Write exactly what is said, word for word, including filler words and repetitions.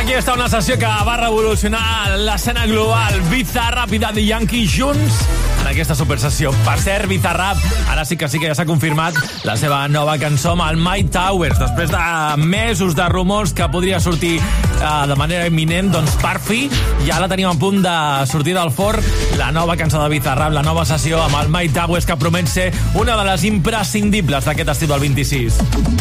Aquí està una sessió que va revolucionar l'escena global. Bizarrap i Daddy Yankee junts en aquesta supersessió. Per cert, Bizarrap, ara sí que sí que ja s'ha confirmat la seva nova cançó amb el My Towers. Després de mesos de rumors que podria sortir uh, de manera imminent, doncs per fi ja la tenim a punt de sortir del forn. La nova cançó de Bizarrap, la nova sessió amb el My Towers, que promet ser una de les imprescindibles d'aquest estiu del vint-i-sis.